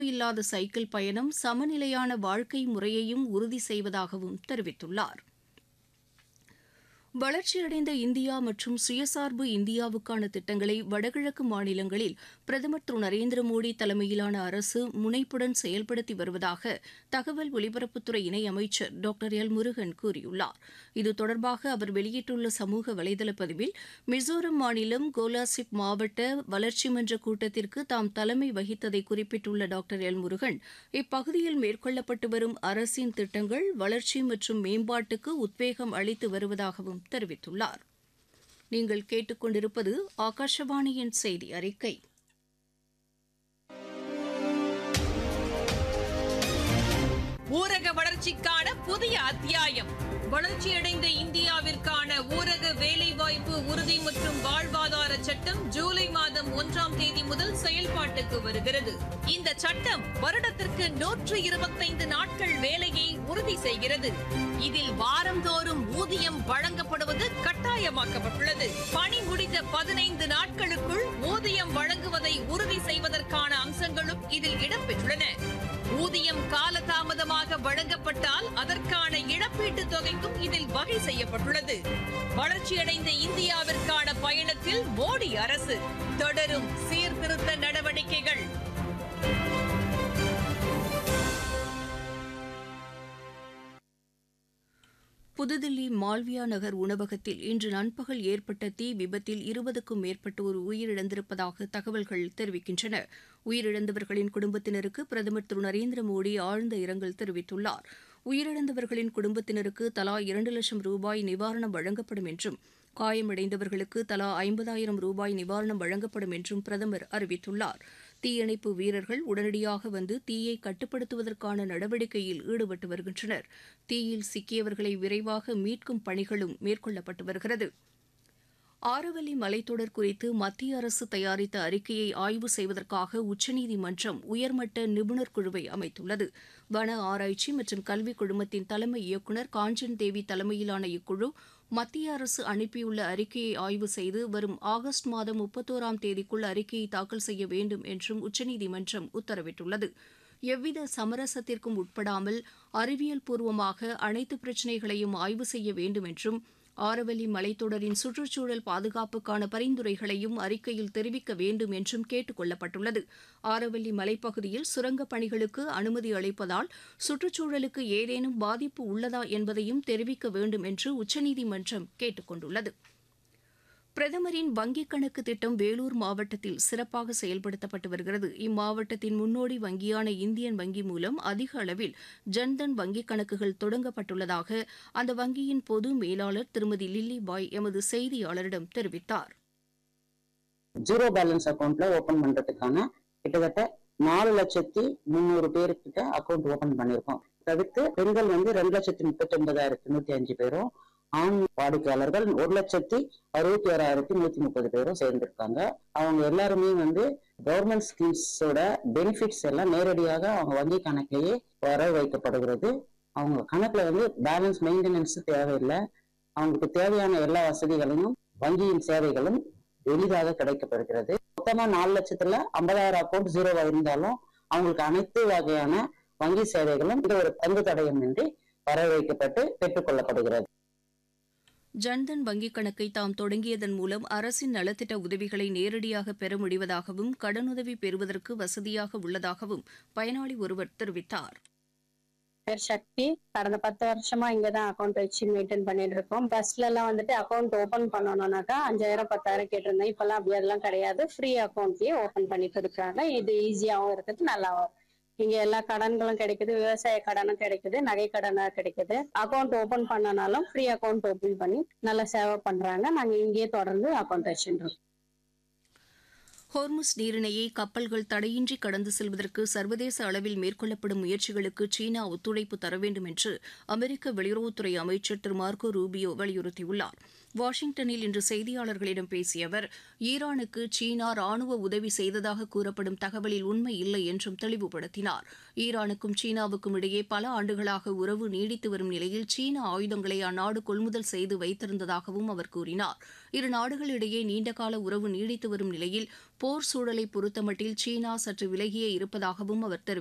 இல்லாத சைக்கிள் பயணம் சமநிலையான வாழ்க்கை முறையையும் உறுதி செய்வதாகவும் தெரிவித்துள்ளார். வளர்ச்சியடைந்த இந்தியா மற்றும் சுயசார்பு இந்தியாவுக்கான திட்டங்களை வடகிழக்கு மாநிலங்களில் பிரதமர் திரு நரேந்திர மோடி தலைமையிலான அரசு முனைப்புடன் செயல்படுத்தி வருவதாக தகவல் ஒலிபரப்புத்துறை இணையமைச்சர் டாக்டர் எல் முருகன் கூறியுள்ளார். இது தொடர்பாக அவர் வெளியிட்டுள்ள சமூக வலைதள பதிவில், மிசோரம் மாநிலம் கோலாசிப் மாவட்ட வளர்ச்சி மன்ற கூட்டத்திற்கு தாம் தலைமை வகித்ததை குறிப்பிட்டுள்ள டாக்டர் எல் முருகன், இப்பகுதியில் மேற்கொள்ளப்பட்டு வரும் அரசின் திட்டங்கள் வளர்ச்சி மற்றும் மேம்பாட்டுக்கு உத்வேகம் அளித்து வருவதாகவும் தெரிவித்துள்ளார். நீங்கள் கேட்டுக்கொண்டிருப்பது ஆகாஷவாணியின் செய்தி அறிக்கை. ஊரக வளர்ச்சிக்கான புதிய அத்தியாயம். வளர்ச்சியடைந்த இந்தியாவிற்கான ஊரக வேலைவாய்ப்பு உறுதி மற்றும் வாழ்வாதார சட்டம் ஜூலை மாதம் 1ஆம் தேதி முதல் செயல்பாட்டுக்கு வருகிறது. இந்த சட்டம் வருடத்திற்கு 125 நாட்கள் வேலையை உறுதி செய்கிறது. இதில் வாரந்தோறும் ஊதியம் வழங்கப்படுவது கட்டாயமாக்கப்பட்டுள்ளது. பணி முடிந்த 15 நாட்களுக்குள் ஊதியம் வழங்குவதை உறுதி செய்வதற்கான அம்சங்களும் இதில் இடம்பெற்றுள்ளன. ஊதியம் காலதாமதமாக வழங்கப்பட்டால் அதற்கான இழப்பீட்டுத் தொகைக்கும் இதில் வகை செய்யப்பட்டுள்ளது. வளர்ச்சியடைந்த இந்தியாவிற்கான பயணத்தில் மோடி அரசு தொடரும் சீர்திருத்த நடவடிக்கைகள். புதுதில்லி மால்வியா நகர் உணவகத்தில் இன்று நண்பகல் ஏற்பட்ட தீ விபத்தில் 20க்கும் மேற்பட்டோர் உயிரிழந்திருப்பதாக தகவல்கள் தெரிவிக்கின்றன. உயிரிழந்தவர்களின் குடும்பத்தினருக்கு பிரதமர் திரு நரேந்திர மோடி ஆழ்ந்த இரங்கல் தெரிவித்துள்ளார். உயிரிழந்தவர்களின் குடும்பத்தினருக்கு தலா 2 லட்சம் ரூபாய் நிவாரணம் வழங்கப்படும் என்றும், காயமடைந்தவர்களுக்கு தலா 50,000 ரூபாய் நிவாரணம் வழங்கப்படும் என்றும் பிரதமர் அறிவித்துள்ளார். தீயணைப்பு வீரர்கள் உடனடியாக வந்து தீயை கட்டுப்படுத்துவதற்கான நடவடிக்கையில் ஈடுபட்டு வருகின்றனர். தீயில் சிக்கியவர்களை விரைவாக மீட்கும் பணிகளும் மேற்கொள்ளப்பட்டு வருகிறது. ஆரவல்லி மலைத்தொடர் குறித்து மத்திய அரசு தயாரித்த அறிக்கையை ஆய்வு செய்வதற்காக உச்சநீதிமன்றம் உயர்மட்ட நிபுணர் குழுவை அமைத்துள்ளது. வன ஆராய்ச்சி மற்றும் கல்விக் குழுமத்தின் தலைமை இயக்குநர் காஞ்சன் தேவி தலைமையிலான இக்குழு மத்திய அரசு அனுப்பியுள்ள அறிக்கையை ஆய்வு செய்து வரும் ஆகஸ்ட் மாதம் 31ஆம் தேதிக்குள் அறிக்கையை தாக்கல் செய்ய வேண்டும் என்றும் உச்சநீதிமன்றம் உத்தரவிட்டுள்ளது. எவ்வித சமரசத்திற்கும் உட்படாமல் அறிவியல் பூர்வமாக அனைத்து பிரச்சினைகளையும் ஆய்வு செய்ய வேண்டும் என்றும், ஆரவல்லி மலைத்தொடரின் சுற்றுச்சூழல் பாதுகாப்புக்கான பரிந்துரைகளையும் அறிக்கையில் தெரிவிக்க வேண்டும் என்றும் கேட்டுக் கொள்ளப்பட்டுள்ளது. ஆரவல்லி மலைப்பகுதியில் சுரங்கப் பணிகளுக்கு அனுமதி அளிப்பதால் சுற்றுச்சூழலுக்கு ஏதேனும் பாதிப்பு உள்ளதா என்பதையும் தெரிவிக்க வேண்டும் என்று உச்சநீதிமன்றம் கேட்டுக் கொண்டுள்ளது. பிரதமரின் வங்கிக் கணக்கு திட்டம் வேலூர் மாவட்டத்தில் சிறப்பாக செயல்படுத்தப்பட்டு வருகிறது. இம்மாவட்டத்தின் முன்னோடி வங்கியான இந்தியன் வங்கி மூலம் அதிக அளவில் ஜன்தன் வங்கிக் கணக்குகள் தொடங்கப்பட்டுள்ளதாக அந்த வங்கியின் பொது மேலாளர் திருமதி லில்லி பாய் எமது செய்தியாளரிடம் தெரிவித்தார். ஜீரோ பேலன்ஸ் அக்கௌண்ட்ல ஓபன் பண்றதுக்கான கிட்டத்தட்ட 4,300,000 பேருக்கிட்ட அக்கௌண்ட் ஓபன் பண்ணிருக்கோம். தவிர்த்து பெண்கள் 2,39,105 பேரும், ஆண் வாடிக்கையாளர்கள் 1,61,130 பேரும் சேர்ந்திருக்காங்க. அவங்க எல்லாருமே கவர்மெண்ட் ஸ்கீம்ஸோட பெனிஃபிட்ஸ் எல்லாம் நேரடியாக அவங்க வங்கி கணக்கிலேயே வர வைக்கப்படுகிறது. அவங்க கணக்குல பேலன்ஸ் மெயின்டெனன்ஸ் தேவையில்லை. அவங்களுக்கு தேவையான எல்லா வசதிகளையும் வங்கியின் சேவைகளும் எளிதாக கிடைக்கப்படுகிறது. மொத்தமா 4,50,000 அக்கௌண்ட் ஜீரோவா இருந்தாலும் அவங்களுக்கு அனைத்து வகையான வங்கி சேவைகளும் ஒரு பங்கு தடயமின்றி வர வைக்கப்பட்டு பெற்றுக் கொள்ளப்படுகிறது. ஜன்தன் வங்கிக் கணக்கை தாம் தொடங்கியதன் மூலம் அரசின் நலத்திட்ட உதவிகளை நேரடியாக பெற முடிவதாகவும், கடனுதவி பெறுவதற்கு வசதியாக உள்ளதாகவும் பயனாளி ஒருவர் தெரிவித்தார். சக்தி, கடந்த 10 வருஷமா இங்கதான் அக்கௌண்ட் வச்சு மெயின்டைன் பண்ணிட்டு இருக்கோம். பஸ்ல எல்லாம் அக்கௌண்ட் ஓபன் பண்ணணும்னாக்கா 5,000 10,000 கேட்டிருந்தேன். இப்பெல்லாம் அப்படி அதெல்லாம் கிடையாது. ஃப்ரீ அக்கௌண்ட்லயே ஓபன் பண்ணிட்டு இருக்காங்க. இது ஈஸியாவும் இருக்குது, நல்லாவும். இங்க எல்லா கடன்களும் கிடைக்குது, விவசாய கடனும் கிடைக்குது, நகை கடனா கிடைக்குது. Account open பண்ணனாலும் free account open பண்ணி நல்லா சேவை பண்றாங்க. நாங்க இங்கேயே தொடர்ந்து அக்கௌண்ட் வச்சுருக்கோம். ஹோர்முஸ் நீரிணையை கப்பல்கள் தடையின்றி கடந்து செல்வதற்கு சர்வதேச அளவில் மேற்கொள்ளப்படும் முயற்சிகளுக்கு சீனா ஒத்துழைப்பு தர வேண்டும் என்று அமெரிக்க வெளியுறவுத்துறை அமைச்சர் திரு மார்க்கோ ரூபியோ வலியுறுத்தியுள்ளார். வாஷிங்டனில் இன்று செய்தியாளர்களிடம் பேசிய அவர் ஈரானுக்கு சீனா ராணுவ உதவி செய்ததாக கூறப்படும் தகவலில் உண்மை இல்லை என்றும் தெளிவுபடுத்தினார். ஈரானுக்கும் சீனாவுக்கும் இடையே பல ஆண்டுகளாக உறவு நீடித்து வரும் நிலையில் சீன ஆயுதங்களை அந்நாடு கொள்முதல் செய்து வைத்திருந்ததாகவும் அவர் கூறினார். இரு நாடுகளிடையே நீண்டகால உறவு நீடித்து வரும் நிலையில் போர் சூழலை பொறுத்தமட்டில் சீனா சற்று விலகியே இருப்பதாகவும் அவர் தெரிவித்தார்.